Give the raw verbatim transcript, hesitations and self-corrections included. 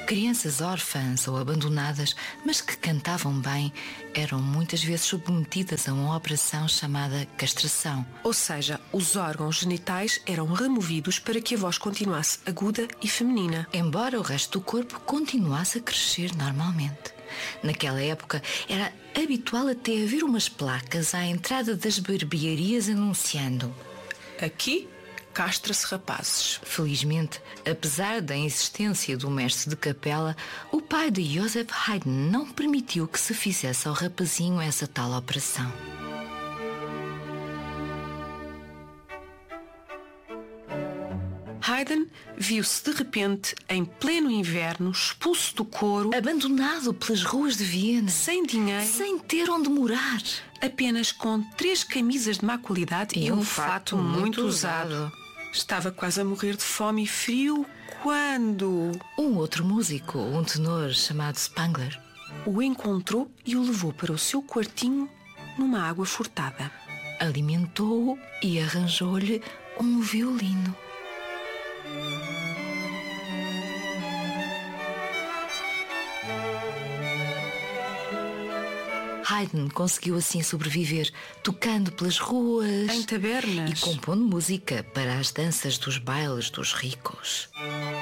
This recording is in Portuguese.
Crianças órfãs ou abandonadas, mas que cantavam bem, eram muitas vezes submetidas a uma operação chamada castração. Ou seja, os órgãos genitais eram removidos para que a voz continuasse aguda e feminina. Embora o resto do corpo continuasse a crescer normalmente. Naquela época era habitual até haver umas placas à entrada das barbearias anunciando: aqui castra-se rapazes. Felizmente, apesar da insistência do mestre de capela, o pai de Joseph Haydn não permitiu que se fizesse ao rapazinho essa tal operação. Haydn viu-se de repente, em pleno inverno, expulso do coro, Abandonado pelas ruas de Viena, sem dinheiro, sem ter onde morar, apenas com três camisas de má qualidade e, e um, um fato, fato muito muito usado. usado. Estava quase a morrer de fome e frio quando Um outro músico, um tenor chamado Spangler, o encontrou e o levou para o seu quartinho numa água furtada. alimentou-o e arranjou-lhe um violino. Haydn conseguiu assim sobreviver, tocando pelas ruas Em tabernas. e compondo música para as danças dos bailes dos ricos.